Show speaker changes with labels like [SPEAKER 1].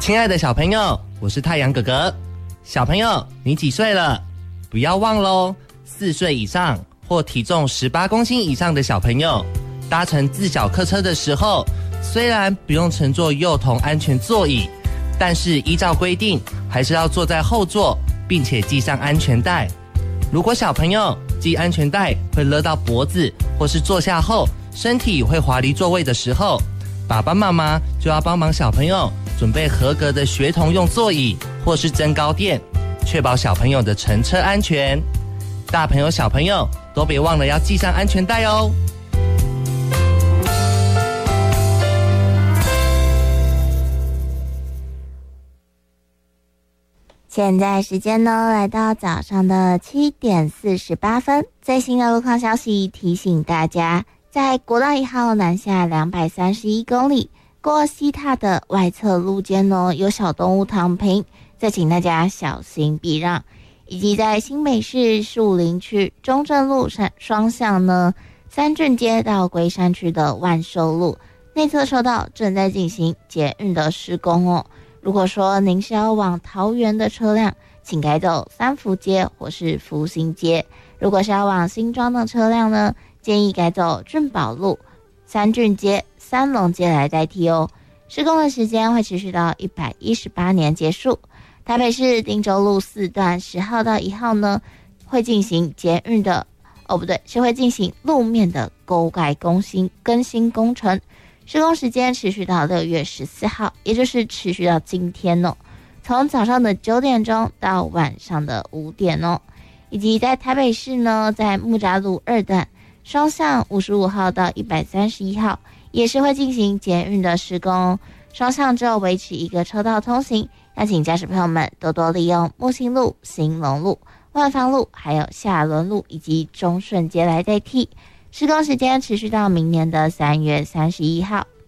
[SPEAKER 1] 亲爱的小朋友，我是太阳哥哥。小朋友，你几岁了？不要忘咯，4岁以上或体重18公斤以上的小朋友，搭乘自小客车的时候，虽然不用乘坐幼童安全座椅，但是依照规定，还是要坐在后座，并且系上安全带。如果小朋友系安全带会勒到脖子，或是坐下后身体会滑离座位的时候，爸爸妈妈就要帮忙小朋友准备合格的学童用座椅或是增高垫，确保小朋友的乘车安全。大朋友小朋友都别忘了要系上安全带哦。
[SPEAKER 2] 现在时间呢来到早上的7点48分，最新的路况消息提醒大家，在国道1号南下231公里过西塔的外侧路肩呢有小动物躺平，再请大家小心避让。以及在新北市树林区中正路双向呢三郡街到龟山区的万寿路内侧车道正在进行捷运的施工哦。如果说您是要往桃园的车辆，请改走三福街或是福兴街；如果是要往新庄的车辆呢，建议改走俊宝路、三郡街、三龙街来代替哦。施工的时间会持续到118年结束。台北市汀州路4段10号到1号呢，会进行捷运的是会进行路面的沟盖更新工程。施工时间持续到6月14号，也就是持续到今天哦。从早上的9点钟到晚上的5点哦。以及在台北市呢，在木栅路2段双向55号到131号，也是会进行捷运的施工哦。双向只有维持一个车道通行，要请驾驶朋友们多多利用木星路、兴隆路、万芳路，还有下仑路以及中顺街来代替。施工时间持续到明年的3月31号，